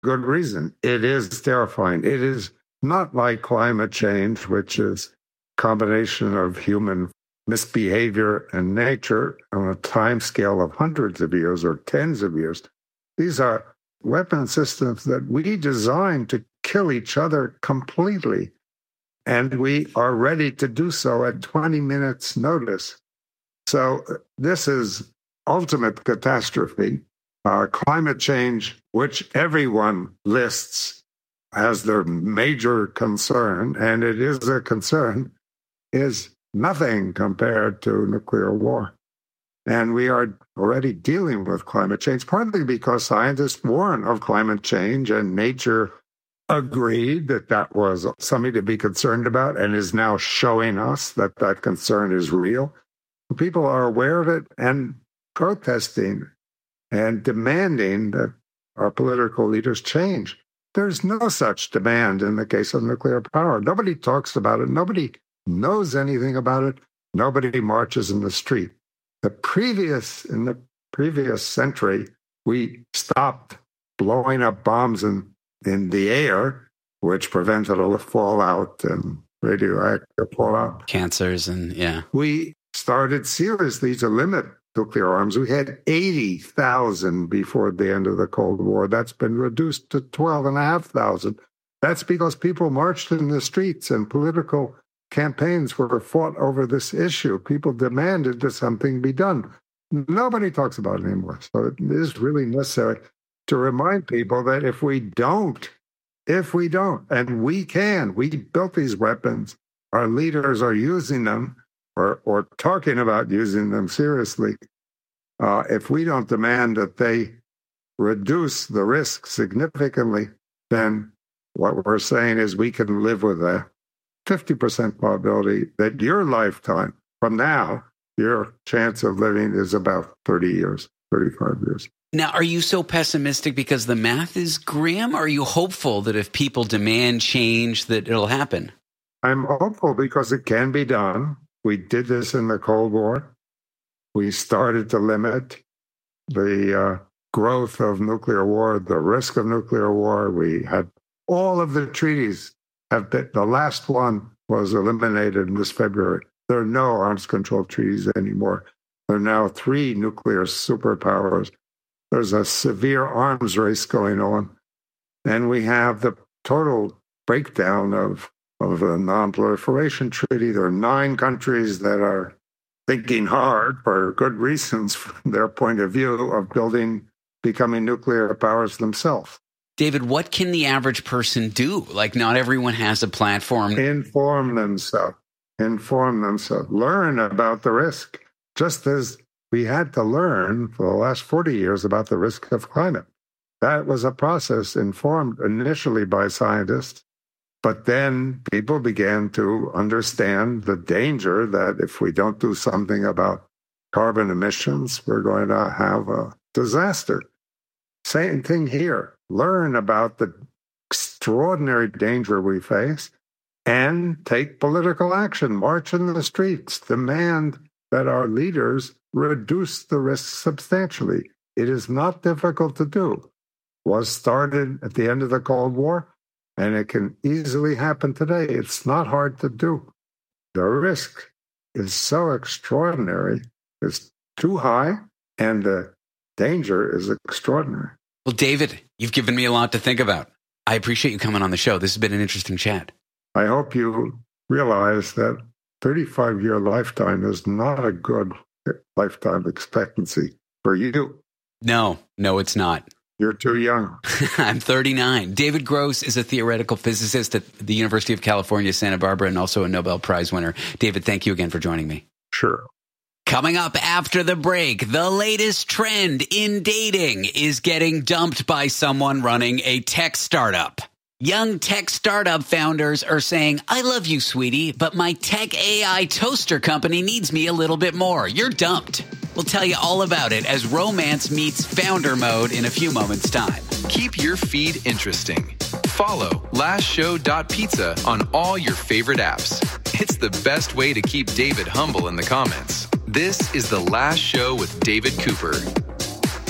good reason. It is terrifying. It is not like climate change, which is a combination of human misbehavior and nature on a time scale of hundreds of years or tens of years. These are weapon systems that we designed to kill each other completely. And we are ready to do so at 20 minutes' notice. So this is ultimate catastrophe. Climate change, which everyone lists as their major concern, and it is a concern, is nothing compared to nuclear war. And we are already dealing with climate change, partly because scientists warn of climate change and nature agreed that that was something to be concerned about and is now showing us that that concern is real. People are aware of it and protesting and demanding that our political leaders change. There's no such demand in the case of nuclear power. Nobody talks about it. Nobody knows anything about it. Nobody marches in the street. In the previous century, we stopped blowing up bombs in the air, which prevented all the fallout and radioactive fallout. Cancers and, yeah. We started seriously to limit nuclear arms. We had 80,000 before the end of the Cold War. That's been reduced to 12,500. That's because people marched in the streets and political campaigns were fought over this issue. People demanded that something be done. Nobody talks about it anymore. So it is really necessary to remind people that if we don't, and we built these weapons, our leaders are using them or talking about using them seriously. If we don't demand that they reduce the risk significantly, then what we're saying is we can live with a 50% probability that your lifetime from now, your chance of living is about 30 years, 35 years. Now, are you so pessimistic because the math is grim? Or are you hopeful that if people demand change, that it'll happen? I'm hopeful because it can be done. We did this in the Cold War. We started to limit the growth of nuclear war, the risk of nuclear war. We had all of the treaties the last one was eliminated in this February. There are no arms control treaties anymore. There are now 3 nuclear superpowers. There's a severe arms race going on. And we have the total breakdown of the non-proliferation treaty. There are 9 countries that are thinking hard for good reasons from their point of view of becoming nuclear powers themselves. David, what can the average person do? Like, not everyone has a platform. Inform themselves. Learn about the risk. Just as we had to learn for the last 40 years about the risk of climate. That was a process informed initially by scientists, but then people began to understand the danger that if we don't do something about carbon emissions, we're going to have a disaster. Same thing here. Learn about the extraordinary danger we face and take political action. March in the streets. Demand that our leaders reduce the risk substantially. It is not difficult to do. Was started at the end of the Cold War, and it can easily happen today. It's not hard to do. The risk is so extraordinary. It's too high, and the danger is extraordinary. Well, David, you've given me a lot to think about. I appreciate you coming on the show. This has been an interesting chat. I hope you realize that 35-year lifetime is not a good lifetime expectancy for you. No, it's not. You're too young. I'm 39. David Gross is a theoretical physicist at the University of California, Santa Barbara, and also a Nobel Prize winner. David, thank you again for joining me. Sure. Coming up after the break, the latest trend in dating is getting dumped by someone running a tech startup. Young tech startup founders are saying, I love you, sweetie, but my tech AI toaster company needs me a little bit more. You're dumped. We'll tell you all about it as romance meets founder mode in a few moments' time. Keep your feed interesting. Follow lastshow.pizza on all your favorite apps. It's the best way to keep David humble in the comments. This is The Last Show with David Cooper.